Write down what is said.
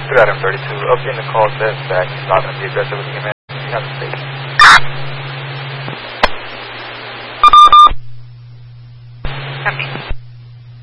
Good item 32. Updating the call says that he's not going to be aggressive with the command. You have the space. Copy.